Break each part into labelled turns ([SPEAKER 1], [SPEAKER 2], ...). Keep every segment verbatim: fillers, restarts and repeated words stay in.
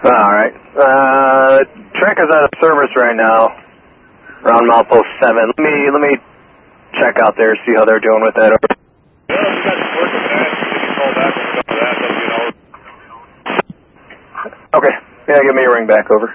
[SPEAKER 1] Alright. Uh, track is out of service right now. Around milepost seven. Let me, let me check out there, see how they're doing with that.
[SPEAKER 2] Well, if you guys are working that, you can call back and go to that, let me know.
[SPEAKER 1] Okay. Yeah, give me a ring back, over.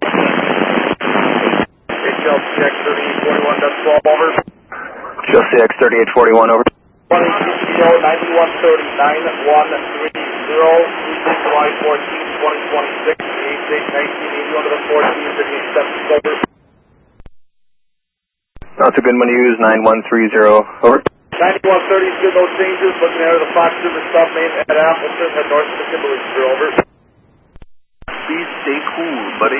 [SPEAKER 2] H L C X thirty-eight forty-one, that's twelve, over.
[SPEAKER 1] H L C X thirty-eight forty-one, over.
[SPEAKER 2] one eight zero ninety-one thirty nine one three zero six Y fourteen twenty twenty-six eight eight nineteen eighty-one to the fourteen fifteen seven, over.
[SPEAKER 1] That's a good one to use, nine one three zero, over.
[SPEAKER 2] ninety-one thirty is good, no changes, looking at the Fox River South Main at Appleton, head north to the Kimberley, over.
[SPEAKER 3] Please stay cool, buddy.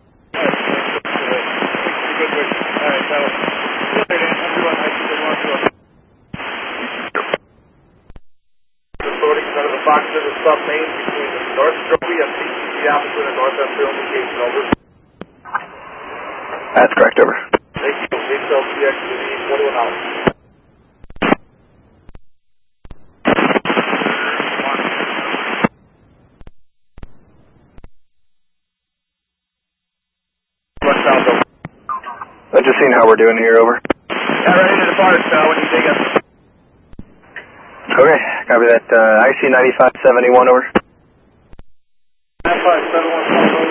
[SPEAKER 2] Reporting out of the Fox River South Main between North Trophy and C C C Appleton and North End Field location, over.
[SPEAKER 1] That's correct, over.
[SPEAKER 2] Thank you, H L C X thirty-eight forty-one out.
[SPEAKER 1] I'm just seeing how we're doing here, over.
[SPEAKER 2] Yeah, ready to depart, uh, when you dig us.
[SPEAKER 1] Okay, copy that. Uh, I C ninety-five seventy-one, over.
[SPEAKER 2] ninety-five seventy-one, over.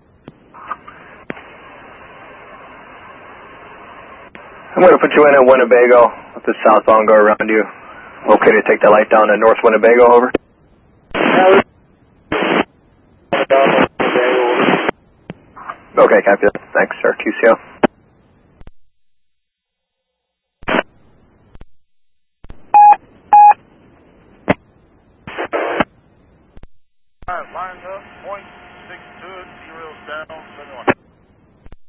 [SPEAKER 1] I'm going to put you in at Winnebago. Let the southbound go around you. Okay to take the light down to North Winnebago, over. Okay, copy that. Thanks, sir. Q C O.
[SPEAKER 2] Alright, lines up, point six two, zero down, seven one.